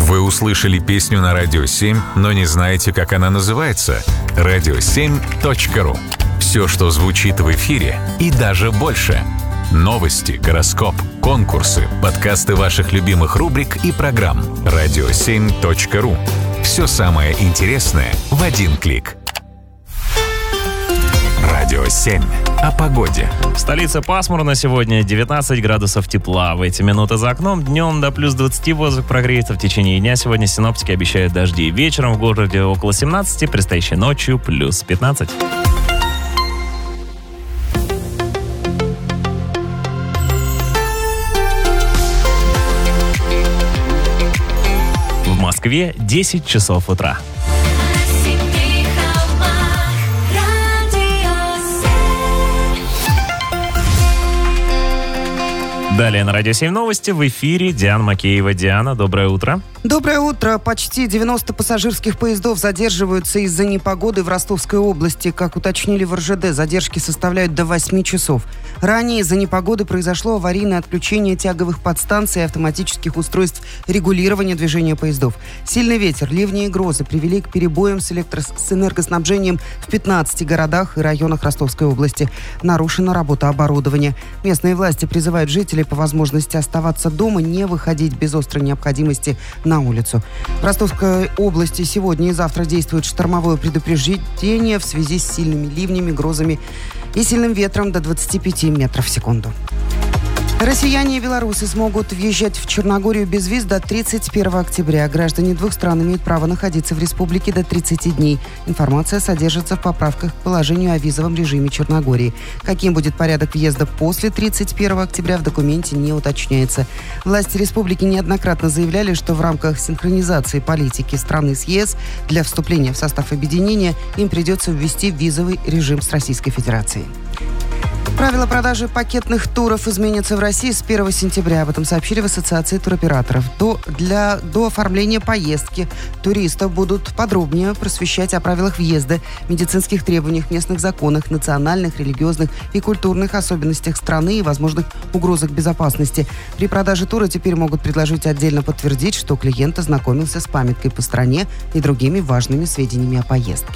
Вы услышали песню на Радио 7, но не знаете, как она называется? Radio7.ru. Все, что звучит в эфире, и даже больше. Новости, гороскоп, конкурсы, подкасты ваших любимых рубрик и программ. Radio7.ru. Все самое интересное в один клик. Радио 7 о погоде. В столице пасмурно сегодня, 19 градусов тепла. В эти минуты за окном днем до плюс 20 воздух прогреется. В течение дня сегодня синоптики обещают дожди. Вечером в городе около 17, предстоящей ночью плюс 15. В Москве 10 часов утра. Далее на Радио 7 новости. В эфире Диана Макеева. Диана, доброе утро. Доброе утро. Почти 90 пассажирских поездов задерживаются из-за непогоды в Ростовской области. Как уточнили в РЖД, задержки составляют до 8 часов. Ранее из-за непогоды произошло аварийное отключение тяговых подстанций и автоматических устройств регулирования движения поездов. Сильный ветер, ливни и грозы привели к перебоям с энергоснабжением в 15 городах и районах Ростовской области. Нарушена работа оборудования. Местные власти призывают жителей по возможности оставаться дома, не выходить без острой необходимости на улицу. В Ростовской области сегодня и завтра действует штормовое предупреждение в связи с сильными ливнями, грозами и сильным ветром до 25 метров в секунду. Россияне и белорусы смогут въезжать в Черногорию без виз до 31 октября. Граждане двух стран имеют право находиться в республике до 30 дней. Информация содержится в поправках к положению о визовом режиме Черногории. Каким будет порядок въезда после 31 октября, в документе не уточняется. Власти республики неоднократно заявляли, что в рамках синхронизации политики страны с ЕС для вступления в состав объединения им придется ввести визовый режим с Российской Федерацией. Правила продажи пакетных туров изменятся в России с 1 сентября. Об этом сообщили в Ассоциации туроператоров. До оформления поездки туриста будут подробнее просвещать о правилах въезда, медицинских требованиях, местных законах, национальных, религиозных и культурных особенностях страны и возможных угрозах безопасности. При продаже тура теперь могут предложить отдельно подтвердить, что клиент ознакомился с памяткой по стране и другими важными сведениями о поездке.